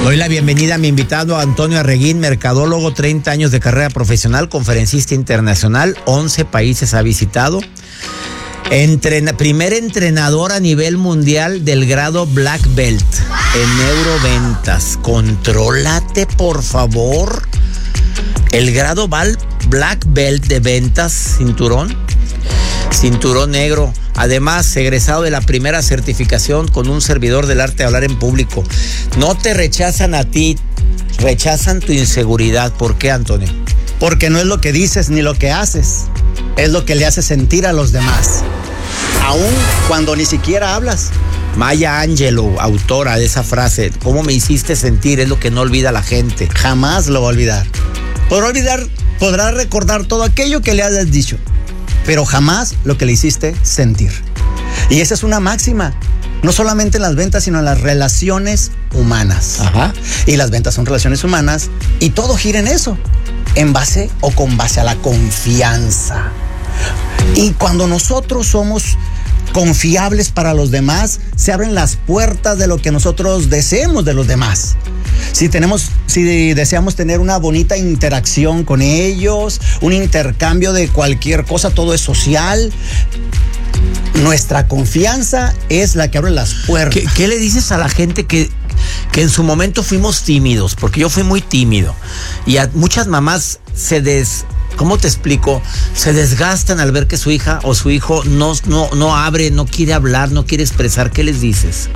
Doy la bienvenida a mi invitado Antonio Arreguín, mercadólogo, 30 años de carrera profesional, conferencista internacional, 11 países ha visitado. Primer entrenador a nivel mundial del grado Black Belt en neuroventas. Contrólate, por favor. El grado Black Belt de ventas, cinturón negro. Además, egresado de la primera certificación con un servidor del arte de hablar en público. No te rechazan a ti, rechazan tu inseguridad. ¿Por qué, Antonio? Porque no es lo que dices ni lo que haces, es lo que le hace sentir a los demás, aun cuando ni siquiera hablas. Maya Angelou, autora de esa frase, ¿cómo me hiciste sentir? Es lo que no olvida la gente. Jamás lo va a olvidar. Podrá recordar todo aquello que le hayas dicho, pero jamás lo que le hiciste sentir. Y esa es una máxima, no solamente en las ventas, sino en las relaciones humanas. Ajá. Y las ventas son relaciones humanas y todo gira en eso, en base o con base a la confianza. Y cuando nosotros somos confiables para los demás, se abren las puertas de lo que nosotros deseemos de los demás. Si deseamos tener una bonita interacción con ellos, un intercambio de cualquier cosa, todo es social. Nuestra confianza es la que abre las puertas. ¿Qué le dices a la gente que en su momento fuimos tímidos? Porque yo fui muy tímido. Y a muchas mamás ¿cómo te explico? Se desgastan al ver que su hija o su hijo no abre, no quiere hablar, no quiere expresar. ¿Qué les dices?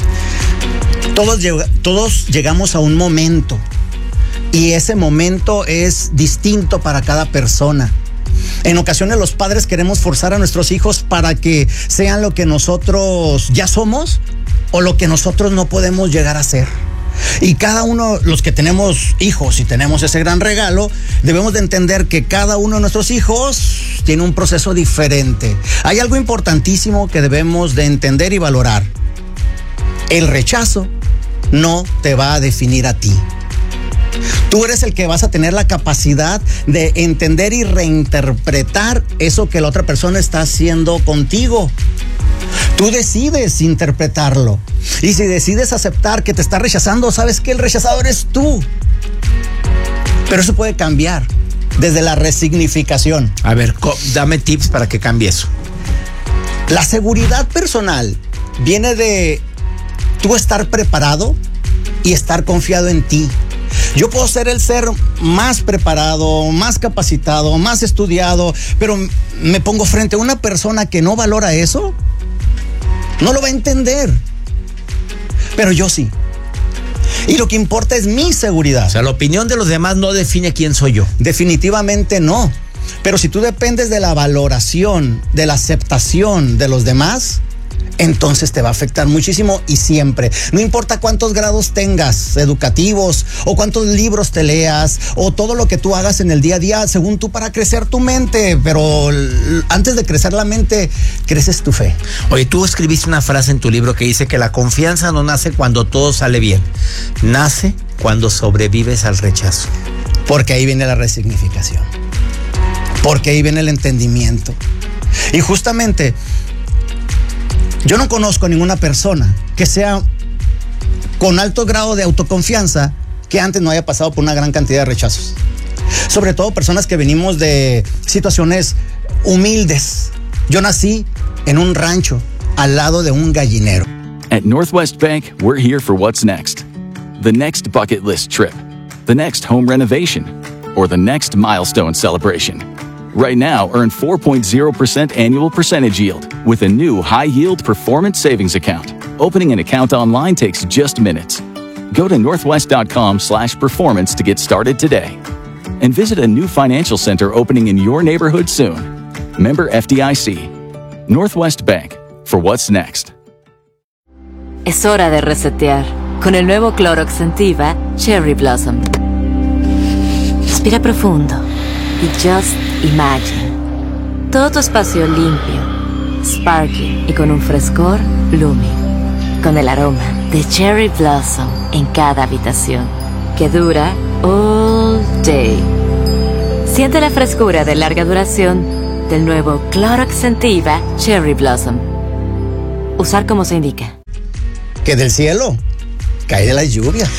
Todos llegamos a un momento y ese momento es distinto para cada persona. En ocasiones los padres queremos forzar a nuestros hijos para que sean lo que nosotros ya somos o lo que nosotros no podemos llegar a ser. Y cada uno, los que tenemos hijos y tenemos ese gran regalo, debemos de entender que cada uno de nuestros hijos tiene un proceso diferente. Hay algo importantísimo que debemos de entender y valorar. El rechazo no te va a definir a ti. Tú eres el que vas a tener la capacidad de entender y reinterpretar eso que la otra persona está haciendo contigo. Tú decides interpretarlo. Y si decides aceptar que te está rechazando, sabes que el rechazado eres tú. Pero eso puede cambiar desde la resignificación. A ver, dame tips para que cambie eso. La seguridad personal viene de tú estar preparado y estar confiado en ti. Yo puedo ser el ser más preparado, más capacitado, más estudiado, pero me pongo frente a una persona que no valora eso, no lo va a entender. Pero yo sí. Y lo que importa es mi seguridad. O sea, la opinión de los demás no define quién soy yo. Definitivamente no. Pero si tú dependes de la valoración, de la aceptación de los demás, entonces te va a afectar muchísimo y siempre. No importa cuántos grados tengas educativos o cuántos libros te leas o todo lo que tú hagas en el día a día, según tú, para crecer tu mente. Pero antes de crecer la mente, creces tu fe. Oye, tú escribiste una frase en tu libro que dice que la confianza no nace cuando todo sale bien. Nace cuando sobrevives al rechazo. Porque ahí viene la resignificación. Porque ahí viene el entendimiento. Y justamente, yo no conozco a ninguna persona que sea con alto grado de autoconfianza que antes no haya pasado por una gran cantidad de rechazos. Sobre todo personas que venimos de situaciones humildes. Yo nací en un rancho al lado de un gallinero. At Northwest Bank, we're here for what's next. The next bucket list trip, the next home renovation, or the next milestone celebration. Right now, earn 4.0% annual percentage yield with a new high-yield performance savings account. Opening an account online takes just minutes. Go to northwest.com/performance to get started today. And visit a new financial center opening in your neighborhood soon. Member FDIC. Northwest Bank, for what's next. Es hora de resetear con el nuevo Clorox Scentiva Cherry Blossom. Respira profundo y just imagine. Todo tu espacio limpio, sparkling y con un frescor blooming. Con el aroma de Cherry Blossom en cada habitación, que dura all day. Siente la frescura de larga duración del nuevo Clorox Scentiva Cherry Blossom. Usar como se indica. Que del cielo cae de la lluvia.